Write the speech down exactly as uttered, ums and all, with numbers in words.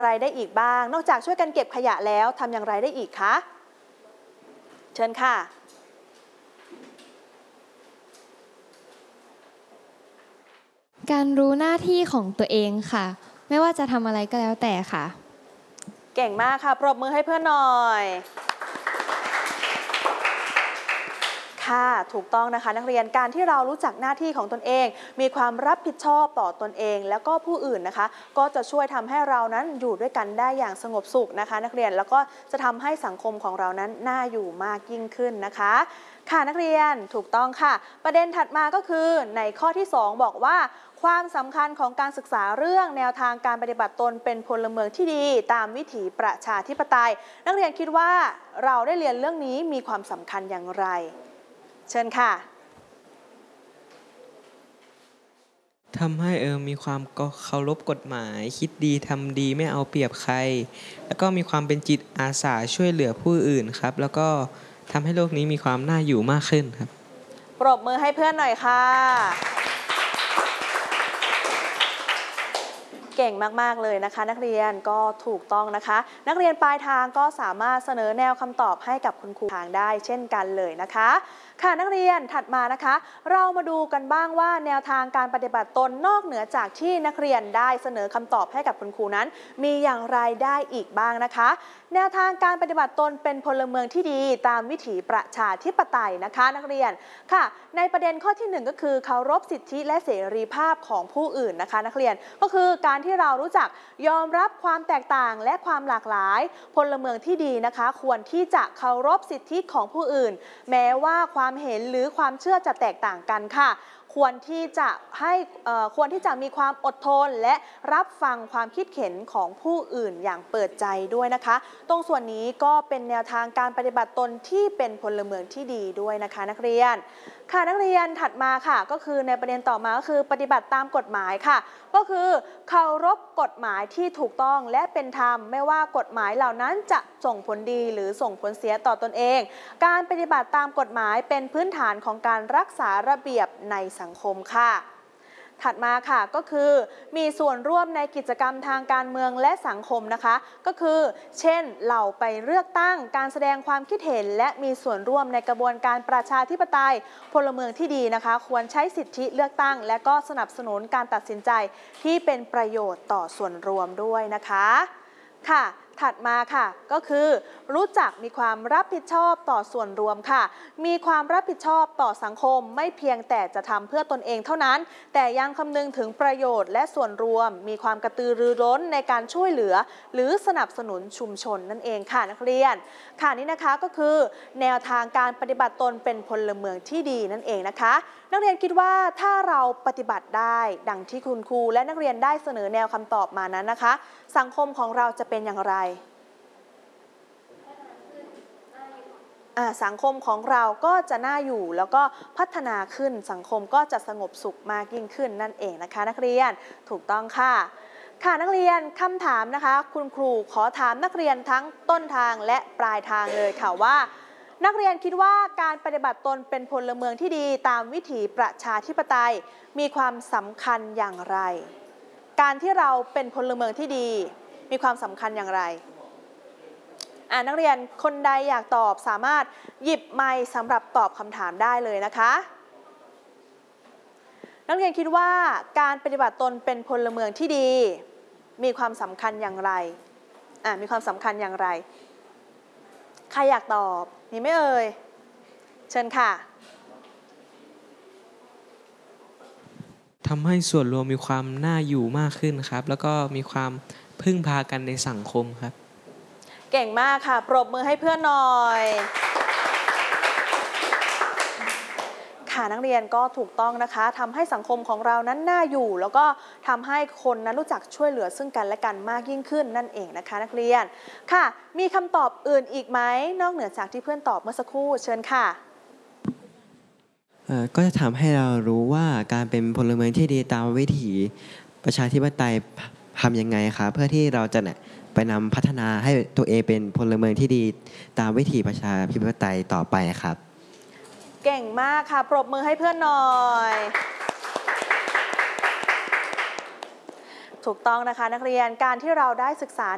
อะไรได้อีกบ้างนอกจากช่วยกันเก็บขยะแล้วทำอย่างไรได้อีกคะเชิญค่ะการรู้หน้าที่ของตัวเองค่ะไม่ว่าจะทำอะไรก็แล้วแต่ค่ะเก่งมากค่ะปรบมือให้เพื่อนหน่อยค่ะถูกต้องนะคะนักเรียนการที่เรารู้จักหน้าที่ของตนเองมีความรับผิดชอบต่อตนเองแล้วก็ผู้อื่นนะคะก็จะช่วยทำให้เรานั้นอยู่ด้วยกันได้อย่างสงบสุขนะคะนักเรียนแล้วก็จะทำให้สังคมของเรานั้นน่าอยู่มากยิ่งขึ้นนะคะค่ะนักเรียนถูกต้องค่ะประเด็นถัดมาก็คือในข้อที่สองบอกว่าความสำคัญของการศึกษาเรื่องแนวทางการปฏิบัติตนเป็นพลเมืองที่ดีตามวิถีประชาธิปไตยนักเรียนคิดว่าเราได้เรียนเรื่องนี้มีความสำคัญอย่างไรเชิญค่ะทำให้เออมีความเคารพกฎหมายคิดดีทำดีไม่เอาเปรียบใครแล้วก็มีความเป็นจิตอาสาช่วยเหลือผู้อื่นครับแล้วก็ทำให้โลกนี้มีความน่าอยู่มากขึ้นครับปรบมือให้เพื่อนหน่อยค่ะเก่งมากๆเลยนะคะนักเรียนก็ถูกต้องนะคะนักเรียนปลายทางก็สามารถเสนอแนวคำตอบให้กับคุณครูทางได้เช่นกันเลยนะคะค่ะนักเรียนถัดมานะคะเรามาดูกันบ้างว่าแนวทางการปฏิบัติตนนอกเหนือจากที่นักเรียนได้เสนอคำตอบให้กับคุณครูนั้นมีอย่างไรได้อีกบ้างนะคะแนวทางการปฏิบัติตนเป็นพลเมืองที่ดีตามวิถีประชาธิปไตยนะคะนักเรียนค่ะในประเด็นข้อที่หนึ่งก็คือเคารพสิทธิและเสรีภาพของผู้อื่นนะคะนักเรียนก็คือการที่เรารู้จักยอมรับความแตกต่างและความหลากหลายพลเมืองที่ดีนะคะควรที่จะเคารพสิทธิของผู้อื่นแม้ว่าความเห็นหรือความเชื่อจะแตกต่างกันค่ะควรที่จะให้ควรที่จะมีความอดทนและรับฟังความคิดเห็นของผู้อื่นอย่างเปิดใจด้วยนะคะตรงส่วนนี้ก็เป็นแนวทางการปฏิบัติตนที่เป็นพลเมืองที่ดีด้วยนะคะนักเรียนค่ะนักเรียนถัดมาค่ะก็คือในประเด็นต่อมาก็คือปฏิบัติตามกฎหมายค่ะก็คือเคารพกฎหมายที่ถูกต้องและเป็นธรรมไม่ว่ากฎหมายเหล่านั้นจะส่งผลดีหรือส่งผลเสียต่อตนเองการปฏิบัติตามกฎหมายเป็นพื้นฐานของการรักษาระเบียบในสังคมค่ะถัดมาค่ะก็คือมีส่วนร่วมในกิจกรรมทางการเมืองและสังคมนะคะก็คือเช่นเหล่าไปเลือกตั้งการแสดงความคิดเห็นและมีส่วนร่วมในกระบวนการประชาธิปไตยพลเมืองที่ดีนะคะควรใช้สิทธิเลือกตั้งและก็สนับสนุนการตัดสินใจที่เป็นประโยชน์ต่อส่วนรวมด้วยนะคะค่ะถัดมาค่ะก็คือรู้จักมีความรับผิดชอบต่อส่วนรวมค่ะมีความรับผิดชอบต่อสังคมไม่เพียงแต่จะทำเพื่อตนเองเท่านั้นแต่ยังคำนึงถึงประโยชน์และส่วนรวมมีความกระตือรือร้นในการช่วยเหลือหรือสนับสนุนชุมชนนั่นเองค่ะนักเรียนค่ะนี่นะคะก็คือแนวทางการปฏิบัติตนเป็นพลเมืองที่ดีนั่นเองนะคะนักเรียนคิดว่าถ้าเราปฏิบัติได้ดังที่คุณครูและนักเรียนได้เสนอแนวคำตอบมานั้นนะคะสังคมของเราจะเป็นอย่างไรสังคมของเราก็จะน่าอยู่แล้วก็พัฒนาขึ้นสังคมก็จะสงบสุขมากยิ่งขึ้นนั่นเองนะคะนักเรียนถูกต้องค่ะค่ะนักเรียนคำถามนะคะคุณครูขอถามนักเรียนทั้งต้นทางและปลายทางเลยค่ะว่านักเรียนคิดว่าการปฏิบัติตนเป็นพลเมืองที่ดีตามวิถีประชาธิปไตยมีความสำคัญอย่างไรการที่เราเป็นพลเมืองที่ดีมีความสำคัญอย่างไรนักเรียนคนใดอยากตอบสามารถหยิบไมค์สำหรับตอบคำถามได้เลยนะคะนักเรียนคิดว่าการปฏิบัติตนเป็นพลเมืองที่ดีมีความสำคัญอย่างไรอ่ามีความสำคัญอย่างไรใครอยากตอบมีไหมเอ่ยเชิญค่ะทำให้ส่วนรวมมีความน่าอยู่มากขึ้นครับแล้วก็มีความพึ่งพากันในสังคมครับเก่งมากค่ะปรบมือให้เพื่อนหน่อยค่ะนักเรียนก็ถูกต้องนะคะทำให้สังคมของเรานั้นน่าอยู่แล้วก็ทำให้คนนั้นรู้จักช่วยเหลือซึ่งกันและกันมากยิ่งขึ้นนั่นเองนะคะนักเรียนค่ะมีคำตอบอื่นอีกไหมนอกเหนือจากที่เพื่อนตอบเมื่อสักครู่เชิญค่ะก็จะทำให้เรารู้ว่าการเป็นพลเมืองที่ดีตามวิถีประชาธิปไตยทำยังไงคะเพื่อที่เราจะเนี่ยไปนำพัฒนาให้ตัวเองเป็นพลเมืองที่ดีตามวิถีประชาธิปไตยต่อไปครับเก่งมากค่ะปรบมือให้เพื่อนหน่อยถูกต้องนะคะนักเรียนการที่เราได้ศึกษา